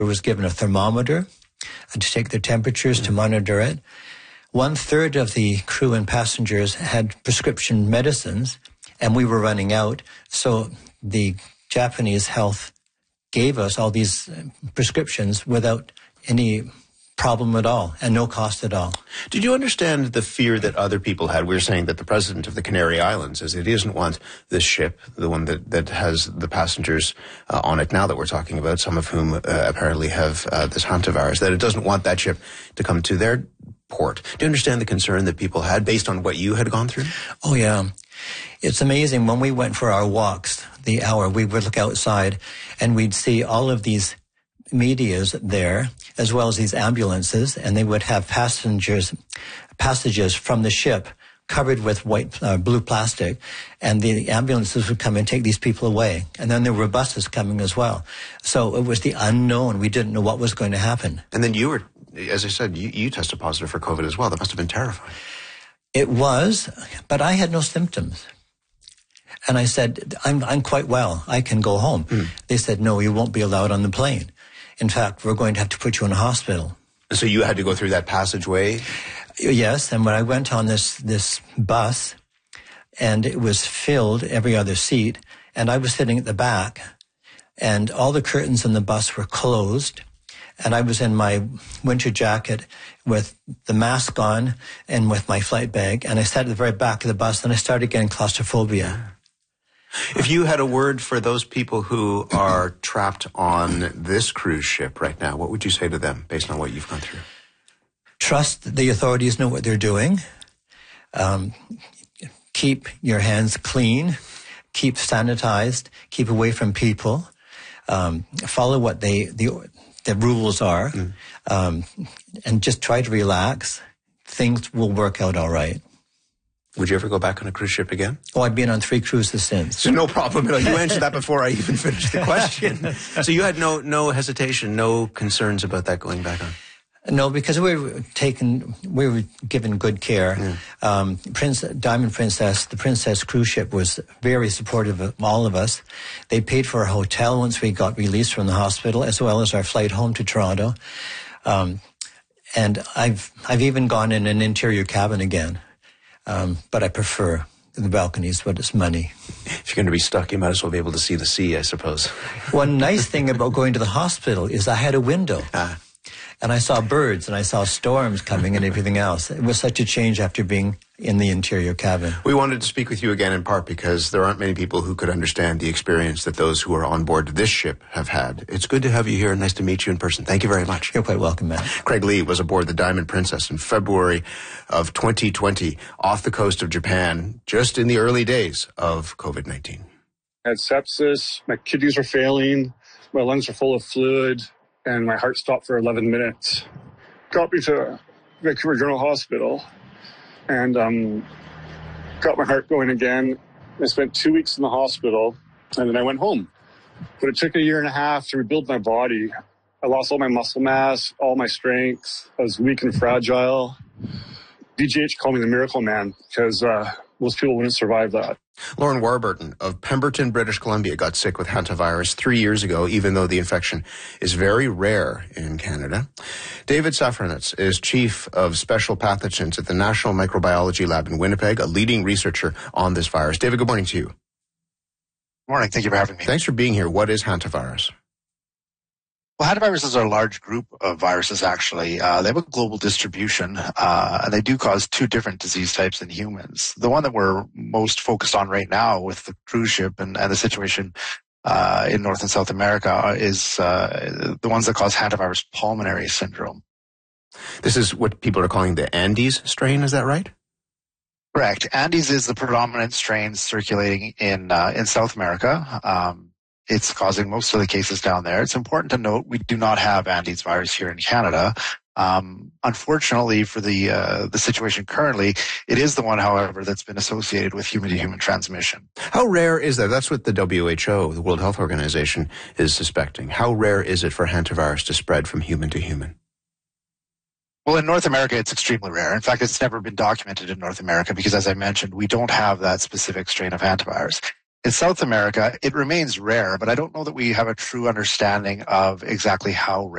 was given a thermometer to take their temperatures, to monitor it. 1/3 of the crew and passengers had prescription medicines, and we were running out. So the Japanese health gave us all these prescriptions without any problem at all and no cost at all. Did you understand the fear that other people had? We were saying that the president of the Canary Islands says he doesn't want this ship, the one that has the passengers on it now that we're talking about, some of whom apparently have this hantavirus, that it doesn't want that ship to come to their port. Do you understand the concern that people had based on what you had gone through? Oh, yeah. It's amazing. When we went for our walks, the hour, we would look outside and we'd see all of these medias there, as well as these ambulances, and they would have passages from the ship covered with blue plastic, and the ambulances would come and take these people away. And then there were buses coming as well. So it was the unknown. We didn't know what was going to happen. And then you were, as I said, you tested positive for COVID as well. That must have been terrifying. It was, but I had no symptoms. And I said, I'm quite well. I can go home. They said, no, you won't be allowed on the plane. In fact, we're going to have to put you in a hospital. So you had to go through that passageway? Yes, and when I went on this bus, and it was filled, every other seat, and I was sitting at the back, and all the curtains in the bus were closed, and I was in my winter jacket with the mask on and with my flight bag, and I sat at the very back of the bus, and I started getting claustrophobia. If you had a word for those people who are trapped on this cruise ship right now, what would you say to them based on what you've gone through? Trust that the authorities know what they're doing. Keep your hands clean. Keep sanitized. Keep away from people. Follow what the rules are. And just try to relax. Things will work out all right. Would you ever go back on a cruise ship again? Oh, I've been on 3 cruises since. So no problem at all. You answered that before I even finished the question. So you had no hesitation, no concerns about that going back on? No, because we were given good care. Diamond Princess, the Princess cruise ship, was very supportive of all of us. They paid for our hotel once we got released from the hospital, as well as our flight home to Toronto. And I've even gone in an interior cabin again. But I prefer the balconies, but it's money. If you're going to be stuck, you might as well be able to see the sea, I suppose. One nice thing about going to the hospital is I had a window. And I saw birds and I saw storms coming and everything else. It was such a change after being in the interior cabin. We wanted to speak with you again in part because there aren't many people who could understand the experience that those who are on board this ship have had. It's good to have you here. Nice to meet you in person. Thank you very much. You're quite welcome, Matt. Craig Lee was aboard the Diamond Princess in February of 2020 off the coast of Japan, just in the early days of COVID-19. I had sepsis, my kidneys were failing, my lungs were full of fluid, and my heart stopped for 11 minutes. Got me to Vancouver General Hospital and got my heart going again. I spent 2 weeks in the hospital and then I went home. But it took 1.5 years to rebuild my body. I lost all my muscle mass, all my strength. I was weak and fragile. DGH called me the Miracle Man because most people wouldn't survive that. Lauren Warburton of Pemberton, British Columbia, got sick with hantavirus 3 years ago, even though the infection is very rare in Canada. David Safranitz is Chief of Special Pathogens at the National Microbiology Lab in Winnipeg, a leading researcher on this virus. David, good morning to you. Good morning. Thank you for having me. Thanks for being here. What is hantavirus? Well, hantaviruses are a large group of viruses, actually. They have a global distribution, and they do cause 2 different disease types in humans. The one that we're most focused on right now with the cruise ship and the situation in North and South America is the ones that cause hantavirus pulmonary syndrome. This is what people are calling the Andes strain, is that right? Correct. Andes is the predominant strain circulating in South America. It's causing most of the cases down there. It's important to note we do not have Andes virus here in Canada. Unfortunately for the situation currently, it is the one, however, that's been associated with human-to-human transmission. How rare is that? That's what the WHO, the World Health Organization, is suspecting. How rare is it for hantavirus to spread from human to human? Well, in North America, it's extremely rare. In fact, it's never been documented in North America because, as I mentioned, we don't have that specific strain of hantavirus. In South America, it remains rare, but I don't know that we have a true understanding of exactly how rare.